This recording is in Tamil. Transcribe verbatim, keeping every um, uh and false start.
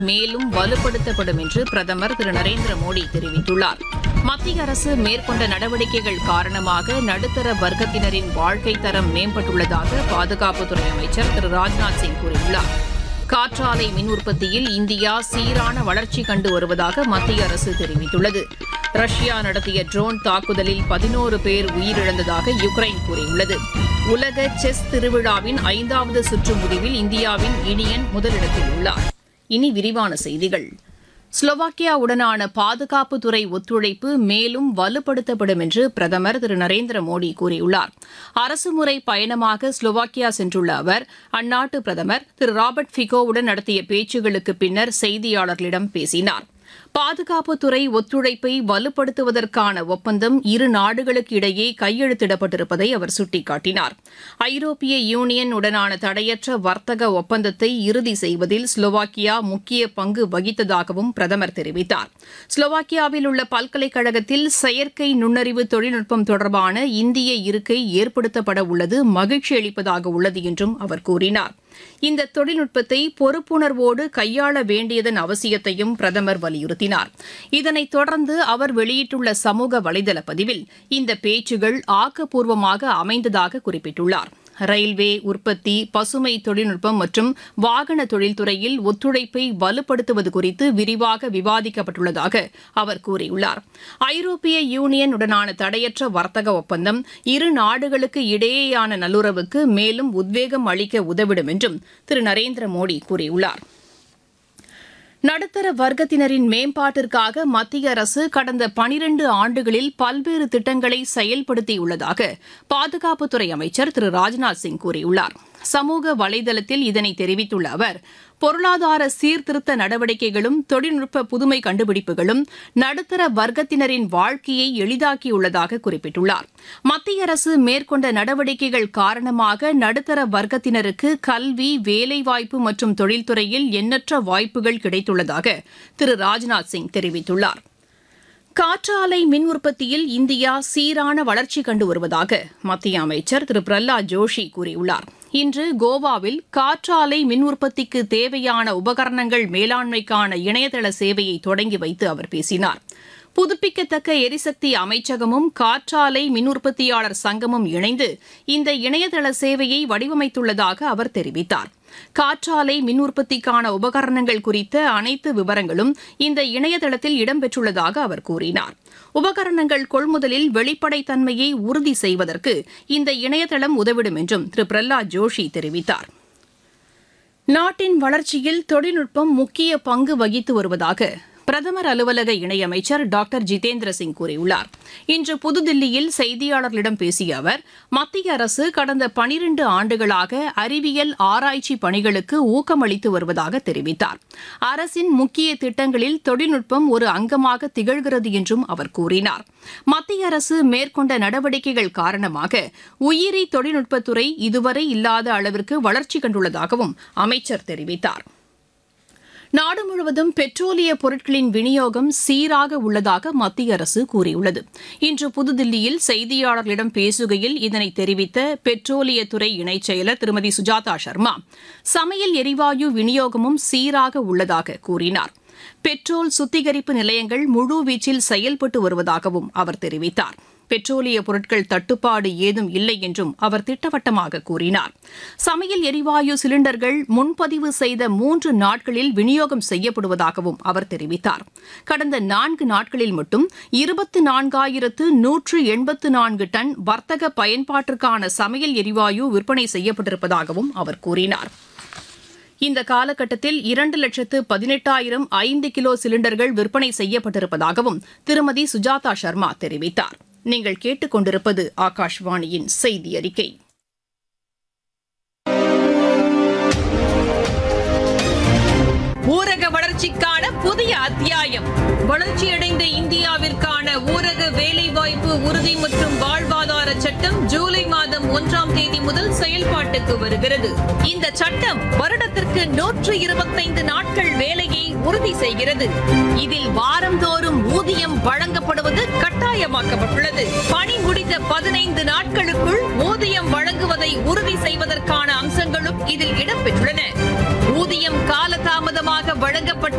மேலும் வலுப்படுத்தப்படும் என்று பிரதமர் திரு நரேந்திர மோடி தெரிவித்துள்ளார். மத்திய அரசு மேற்கொண்ட நடவடிக்கைகள் காரணமாக நடுத்தர வர்க்கத்தினரின் வாழ்க்கை தரம் மேம்பட்டுள்ளதாக பாதுகாப்புத்துறை அமைச்சர் திரு ராஜ்நாத் சிங் கூறியுள்ளார். காற்றாலை மின் உற்பத்தியில் இந்தியா சீரான வளர்ச்சி கண்டு வருவதாக மத்திய அரசு தெரிவித்துள்ளது. ரஷ்யா நடத்திய ட்ரோன் தாக்குதலில் பதினோரு பேர் உயிரிழந்ததாக யுக்ரைன் கூறியுள்ளது. உலக செஸ் திருவிழாவின் ஐந்தாவது சுற்று முடிவில் இந்தியாவின் இனியன் முதலிடத்தில் உள்ளார். இனி விரிவான செய்திகள். ஸ்லோவாக்கியாவுடனான பாதுகாப்புத்துறை ஒத்துழைப்பு மேலும் வலுப்படுத்தப்படும் என்று பிரதமர் திரு நரேந்திர மோடி கூறியுள்ளார். அரசுமுறை பயணமாக ஸ்லோவாக்கியா சென்றுள்ள அவர் அந்நாட்டு பிரதமர் திரு ராபர்ட் ஃபிகோவுடன் நடத்திய பேச்சுகளுக்கு பின்னர் செய்தியாளர்களிடம் பேசினார். பாதுகாப்புத்துறை ஒத்துழைப்பை வலுப்படுத்துவதற்கான ஒப்பந்தம் இரு நாடுகளுக்கு இடையே கையெழுத்திடப்பட்டிருப்பதை அவர் சுட்டிக்காட்டினார். ஐரோப்பிய யூனியன் உடனான தடையற்ற வர்த்தக ஒப்பந்தத்தை இறுதி செய்வதில் ஸ்லோவாக்கியா முக்கிய பங்கு வகித்ததாகவும் பிரதமர் தெரிவித்தார். ஸ்லோவாக்கியாவில் உள்ள பல்கலைக்கழகத்தில் செயற்கை நுண்ணறிவு தொழில்நுட்பம் தொடர்பான இந்திய இருக்கை ஏற்படுத்தப்பட உள்ளது மகிழ்ச்சி அளிப்பதாக உள்ளது என்றும் அவர் கூறினார். இந்த தொழில்நுட்பத்தை பொறுப்புணர்வோடு கையாள வேண்டியதன் அவசியத்தையும் பிரதமர் வலியுறுத்தினார். இதனைத் தொடர்ந்து அவர் வெளியிட்டுள்ள சமூக வலைதள பதிவில் இந்த பேச்சுகள் ஆக்கப்பூர்வமாக அமைந்ததாக குறிப்பிட்டுள்ளார். ரயில்வே, உற்பத்தி, பசுமை தொழில்நுட்பம் மற்றும் வாகன தொழில்துறையில் ஒத்துழைப்பை வலுப்படுத்துவது குறித்து விரிவாக விவாதிக்கப்பட்டுள்ளதாக அவர் கூறியுள்ளார். ஐரோப்பிய யூனியன் உடனான தடையற்ற வர்த்தக ஒப்பந்தம் இரு நாடுகளுக்கு இடையேயான நல்லுறவுக்கு மேலும் உத்வேகம் அளிக்க உதவிடும் என்றும் திரு நரேந்திர மோடி கூறியுள்ளார். நடுத்தர வர்க்கத்தினரின் மேம்பாட்டிற்காக மத்திய அரசு கடந்த பனிரண்டு ஆண்டுகளில் பல்வேறு திட்டங்களை செயல்படுத்தியுள்ளதாக பாதுகாப்புத்துறை அமைச்சர் திரு ராஜ்நாத் சிங் கூறியுள்ளார். சமூக வலைதளத்தில் இதனை தெரிவித்துள்ள அவர் பொருளாதார சீர்திருத்த நடவடிக்கைகளும் தொழில்நுட்ப புதுமை கண்டுபிடிப்புகளும் நடுத்தர வர்க்கத்தினரின் வாழ்க்கையை எளிதாக்கியுள்ளதாக குறிப்பிட்டுள்ளார். மத்திய அரசு மேற்கொண்ட நடவடிக்கைகள் காரணமாக நடுத்தர வர்க்கத்தினருக்கு கல்வி, வேலைவாய்ப்பு மற்றும் தொழில்துறையில் எண்ணற்ற வாய்ப்புகள் கிடைத்துள்ளதாக திரு ராஜ்நாத் சிங் தெரிவித்துள்ளார். காற்றாலை மின் உற்பத்தியில் இந்தியா சீரான வளர்ச்சி கண்டு வருவதாக மத்திய அமைச்சர் திரு பிரஹ்லாத் ஜோஷி கூறியுள்ளார். இன்று கோவாவில் காற்றாலை மின் உற்பத்திக்கு தேவையான உபகரணங்கள் மேலாண்மைக்கான இணையதள சேவையை தொடங்கி வைத்து அவர் பேசினார். புதுப்பிக்கத்தக்க எரிசக்தி அமைச்சகமும் காற்றாலை மின் உற்பத்தியாளர் சங்கமும் இணைந்து இந்த இணையதள சேவையை வடிவமைத்துள்ளதாக அவர் தெரிவித்தார். காற்றாலை மின் உற்பத்திக்கான உபகரணங்கள் குறித்த அனைத்து விவரங்களும் இந்த இணையதளத்தில் இடம்பெற்றுள்ளதாக அவர் கூறினார். உபகரணங்கள் கொள்முதலில் வெளிப்படைத்தன்மையை உறுதி செய்வதற்கு இந்த இணையதளம் உதவிடும் என்றும் திரு பிரஹ்லாத் ஜோஷி தெரிவித்தார். நாட்டின் வளர்ச்சியில் தொழில்நுட்பம் முக்கிய பங்கு வகித்து வருவதாக பிரதமர் அலுவலக இணையமைச்சர் டாக்டர் ஜிதேந்திர சிங் கூறியுள்ளார். இன்று புதுதில்லியில் செய்தியாளர்களிடம் பேசிய அவர் மத்திய அரசு கடந்த பனிரண்டு ஆண்டுகளாக அறிவியல் ஆராய்ச்சி பணிகளுக்கு ஊக்கமளித்து வருவதாக தெரிவித்தார். அரசின் முக்கிய திட்டங்களில் தொழில்நுட்பம் ஒரு அங்கமாக திகழ்கிறது என்றும் அவர் கூறினார். மத்திய அரசு மேற்கொண்ட நடவடிக்கைகள் காரணமாக உயிரி தொழில்நுட்பத்துறை இதுவரை இல்லாத அளவிற்கு வளர்ச்சி கண்டுள்ளதாகவும் அமைச்சர் தெரிவித்தார். நாடு முழுவதும் பெட்ரோலிய பொருட்களின் விநியோகம் சீராக உள்ளதாக மத்திய அரசு கூறியுள்ளது. இன்று புதுதில்லியில் செய்தியாளர்களிடம் பேசுகையில் இதனை தெரிவித்த பெட்ரோலியத்துறை இணைச் செயலர் திருமதி சுஜாதா சர்மா, சமையல் எரிவாயு விநியோகமும் சீராக உள்ளதாக கூறினார். பெட்ரோல் சுத்திகரிப்பு நிலையங்கள் முழுவீச்சில் செயல்பட்டு வருவதாகவும் அவர் தெரிவித்தார். பெட்ரோலிய பொருட்கள் தட்டுப்பாடு ஏதும் இல்லை என்றும் அவர் திட்டவட்டமாக கூறினார். சமையல் எரிவாயு சிலிண்டர்கள் முன்பதிவு செய்த மூன்று நாட்களில் விநியோகம் செய்யப்படுவதாகவும் அவர் தெரிவித்தார். கடந்த நான்கு நாட்களில் மட்டும் இருபத்தி நான்காயிரத்து நூற்று எண்பத்து நான்கு டன் வர்த்தக பயன்பாட்டிற்கான சமையல் எரிவாயு விற்பனை செய்யப்பட்டிருப்பதாகவும் அவர் கூறினார். இந்த காலகட்டத்தில் இரண்டு லட்சத்து பதினெட்டாயிரம் ஐந்து கிலோ சிலிண்டர்கள் விற்பனை செய்யப்பட்டிருப்பதாகவும் திருமதி சுஜாதா சர்மா தெரிவித்தார். நீங்கள் கேட்டுக் கொண்டிருப்பது ஆகாஷ்வாணியின் செய்தி அறிக்கை. ஊரக வளர்ச்சிக்கான புதிய அத்தியாயம். வளர்ச்சியடைந்த இந்தியாவிற்கான ஊரக வேலைவாய்ப்பு உறுதி மற்றும் வாழ்வாதார சட்டம் ஜூலை மாதம் ஒன்றாம் தேதி முதல் செயல்பாட்டுக்கு வருகிறது. இந்த சட்டம் வருடத்திற்கு நூற்று இருபத்தைந்து நாட்கள் வேலையை உறுதி செய்கிறது. இதில் வாரந்தோறும் ஊதியம் வழங்கப்படுவது கட்டாயமாக்கப்பட்டுள்ளது. பணி முடிந்த பதினைந்து நாட்களுக்குள் ஊதியம் வழங்குவதை உறுதி செய்வதற்கான அம்சங்களும் இதில் இடம்பெற்றுள்ளன. ஊதியம் காலதாமதமாக காரணமாக வழங்கப்பட்ட